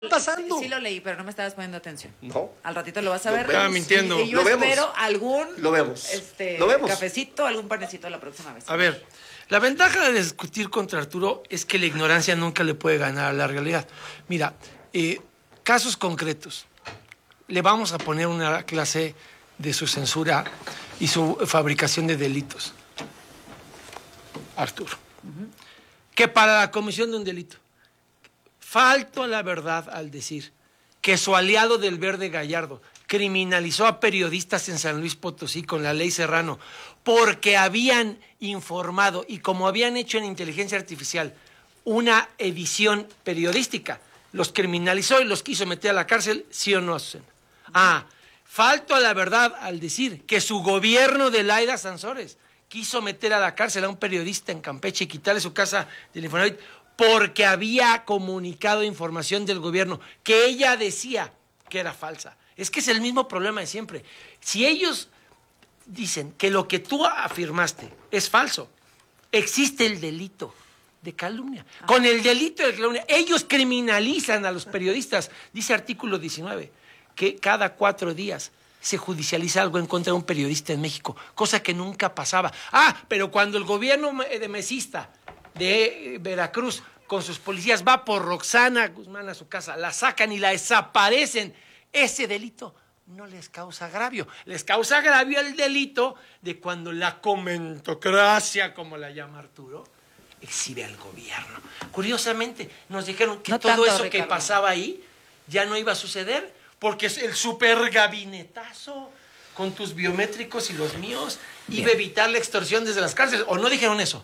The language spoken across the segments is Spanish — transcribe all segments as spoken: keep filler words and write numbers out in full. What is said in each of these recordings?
pasando? Sí, sí lo leí, pero no me estabas poniendo atención. No. Al ratito lo vas a ver. Estaba mintiendo. Y, y yo Lo vemos. espero algún Lo vemos. Este, Lo vemos. cafecito, algún panecito la próxima vez. A ver, la ventaja de discutir contra Arturo es que la ignorancia nunca le puede ganar a la realidad. Mira, eh, casos concretos. Le vamos a poner una clase de su censura y su fabricación de delitos. Arturo. Uh-huh. Que para la comisión de un delito, falto a la verdad al decir que su aliado del Verde Gallardo criminalizó a periodistas en San Luis Potosí con la ley Serrano porque habían informado y como habían hecho en inteligencia artificial una edición periodística, los criminalizó y los quiso meter a la cárcel, ¿sí o no, Azucena? Ah, falto a la verdad al decir que su gobierno de Laida Sansores quiso meter a la cárcel a un periodista en Campeche y quitarle su casa del Infonavit porque había comunicado información del gobierno que ella decía que era falsa. Es que es el mismo problema de siempre. Si ellos dicen que lo que tú afirmaste es falso, existe el delito de calumnia. Ah. Con el delito de calumnia, ellos criminalizan a los periodistas. Dice artículo diecinueve que cada cuatro días se judicializa algo en contra de un periodista en México, cosa que nunca pasaba. Ah, pero cuando el gobierno de mesista de Veracruz con sus policías va por Roxana Guzmán a su casa, la sacan y la desaparecen, ese delito no les causa agravio. Les causa agravio el delito de cuando la comentocracia, como la llama Arturo, exhibe al gobierno. Curiosamente, nos dijeron que no todo tanto, eso Ricardo. Que pasaba ahí ya no iba a suceder, porque es el super gabinetazo con tus biométricos y los míos iba a evitar la extorsión desde las cárceles. ¿O no dijeron eso?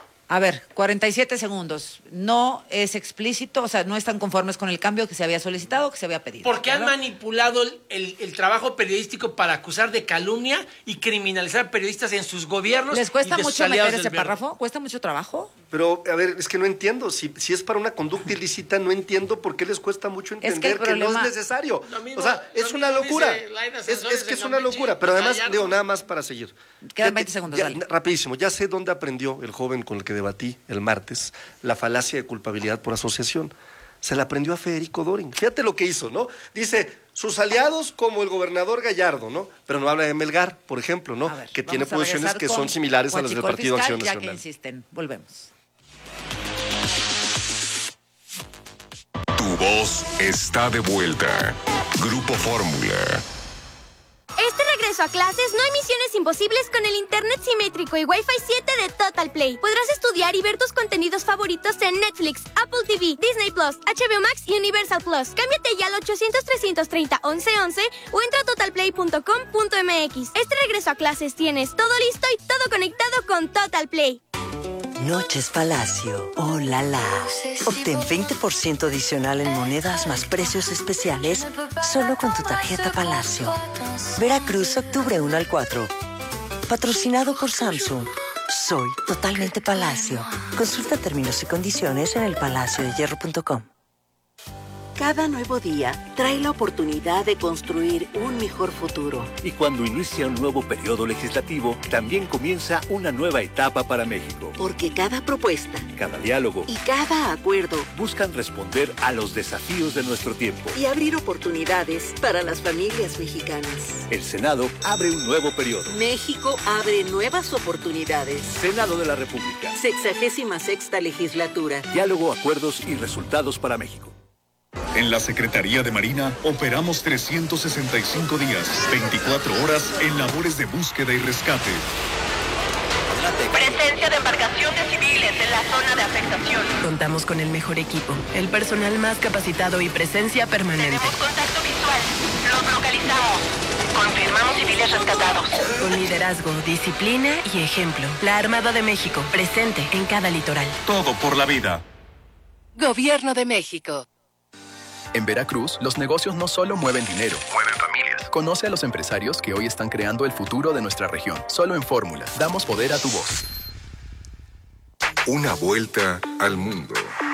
A ver, cuarenta y siete segundos. No es explícito, o sea, no están conformes con el cambio que se había solicitado, que se había pedido. Porque ¿verdad? Han manipulado el, el, el trabajo periodístico para acusar de calumnia y criminalizar periodistas en sus gobiernos. ¿Les cuesta mucho meter ese párrafo? ¿Cuesta mucho trabajo? Pero, a ver, es que no entiendo. Si, si es para una conducta ilícita, no entiendo por qué les cuesta mucho entender es que, problema... que no es necesario. Mismo, o sea, es una locura. Es, es que es una locura. Pero además, digo, nada más para seguir. Quedan veinte segundos, ya, dale. Rapidísimo. Ya sé dónde aprendió el joven con el que debatí el martes la falacia de culpabilidad por asociación. Se la aprendió a Federico Dorin. Fíjate lo que hizo, ¿no? Dice, sus aliados como el gobernador Gallardo, ¿no? Pero no habla de Melgar, por ejemplo, ¿no? Ver, que tiene posiciones que son similares a las del Partido Fiscal, Acción Nacional. Ya que insisten, volvemos. Tu voz está de vuelta. Grupo Fórmula. Este regreso a clases no hay misiones imposibles con el internet simétrico y Wi-Fi siete de Total Play. Podrás estudiar y ver tus contenidos favoritos en Netflix, Apple T V, Disney Plus, H B O Max y Universal Plus. Cámbiate ya al ochocientos, trescientos treinta, once once o entra a total play punto com punto m x. Este regreso a clases tienes todo listo y todo conectado con Total Play. Noches Palacio. ¡Oh, la la! Obtén veinte por ciento adicional en monedas más precios especiales solo con tu tarjeta Palacio. Veracruz, octubre uno al cuatro. Patrocinado por Samsung. Soy totalmente Palacio. Consulta términos y condiciones en el palacio de hierro punto com. Cada nuevo día trae la oportunidad de construir un mejor futuro. Y cuando inicia un nuevo periodo legislativo, también comienza una nueva etapa para México. Porque cada propuesta, cada diálogo y cada acuerdo buscan responder a los desafíos de nuestro tiempo y abrir oportunidades para las familias mexicanas. El Senado abre un nuevo periodo. México abre nuevas oportunidades. Senado de la República. Sexagésima sexta legislatura. Diálogo, acuerdos y resultados para México. En la Secretaría de Marina operamos trescientos sesenta y cinco días, veinticuatro horas en labores de búsqueda y rescate. Presencia de embarcaciones civiles en la zona de afectación. Contamos con el mejor equipo, el personal más capacitado y presencia permanente. Tenemos contacto visual. Los localizamos. Confirmamos civiles rescatados. Con liderazgo, disciplina y ejemplo. La Armada de México, presente en cada litoral. Todo por la vida. Gobierno de México. En Veracruz, los negocios no solo mueven dinero, mueven familias. Conoce a los empresarios que hoy están creando el futuro de nuestra región. Solo en Fórmula, damos poder a tu voz. Una vuelta al mundo.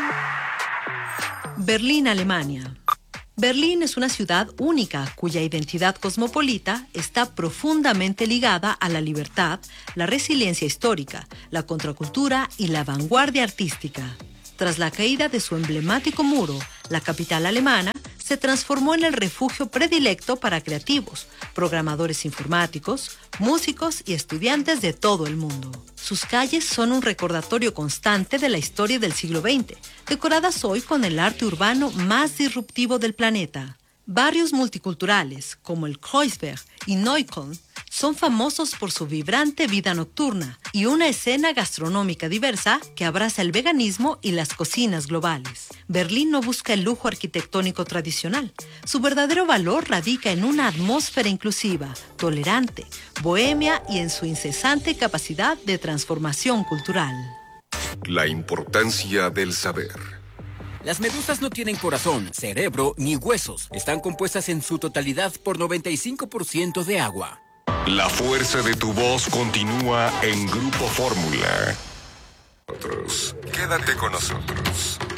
Berlín, Alemania. Berlín es una ciudad única cuya identidad cosmopolita está profundamente ligada a la libertad, la resiliencia histórica, la contracultura y la vanguardia artística. Tras la caída de su emblemático muro, La capital alemana se transformó en el refugio predilecto para creativos, programadores informáticos, músicos y estudiantes de todo el mundo. Sus calles son un recordatorio constante de la historia del siglo veinte, decoradas hoy con el arte urbano más disruptivo del planeta. Barrios multiculturales, como el Kreuzberg y Neukölln, son famosos por su vibrante vida nocturna y una escena gastronómica diversa que abraza el veganismo y las cocinas globales. Berlín no busca el lujo arquitectónico tradicional. Su verdadero valor radica en una atmósfera inclusiva, tolerante, bohemia y en su incesante capacidad de transformación cultural. La importancia del saber. Las medusas no tienen corazón, cerebro ni huesos. Están compuestas en su totalidad por noventa y cinco por ciento de agua. La fuerza de tu voz continúa en Grupo Fórmula. Quédate con nosotros.